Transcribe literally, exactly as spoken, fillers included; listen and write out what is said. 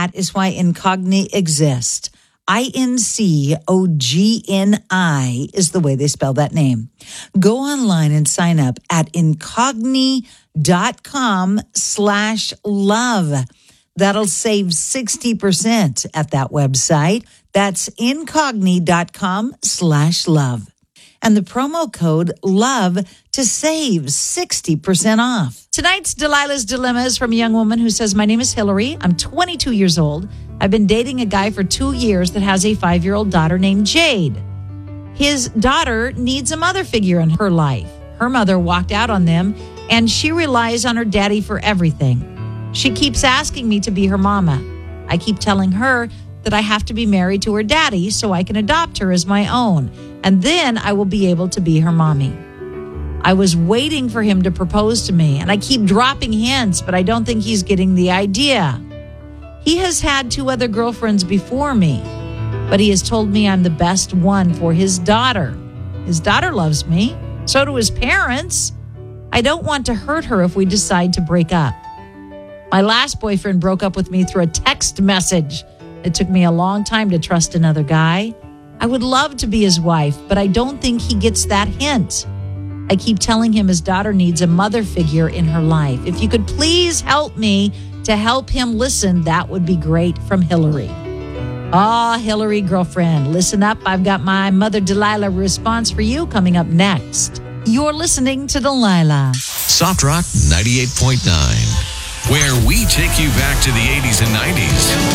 that is why Incogni exists. I N C O G N I is the way they spell that name. Go online and sign up at incogni.com slash love. That'll save sixty percent at that website. That's incogni.com slash love. And the promo code LOVE to save sixty percent off. Tonight's Delilah's Dilemma is from a young woman who says, my name is Hillary. I'm twenty-two years old. I've been dating a guy for two years that has a five-year-old daughter named Jade. His daughter needs a mother figure in her life. Her mother walked out on them, and she relies on her daddy for everything. She keeps asking me to be her mama. I keep telling her that I have to be married to her daddy so I can adopt her as my own, and then I will be able to be her mommy. I was waiting for him to propose to me, and I keep dropping hints, but I don't think he's getting the idea. He has had two other girlfriends before me, but he has told me I'm the best one for his daughter. His daughter loves me. So do his parents. I don't want to hurt her if we decide to break up. My last boyfriend broke up with me through a text message. It took me a long time to trust another guy. I would love to be his wife, but I don't think he gets that hint. I keep telling him his daughter needs a mother figure in her life. If you could please help me to help him listen, that would be great. From Hillary. Ah, Hillary, girlfriend, listen up. I've got my Mother Delilah response for you coming up next. You're listening to Delilah. Soft Rock ninety-eight point nine, where we take you back to the eighties and nineties.